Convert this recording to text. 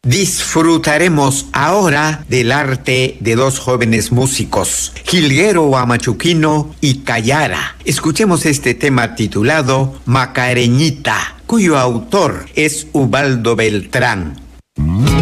Disfrutaremos ahora del arte de dos jóvenes músicos, Jilguero Huamachuquino y Cayara. Escuchemos este tema titulado Macareñita, cuyo autor es Ubaldo Beltrán.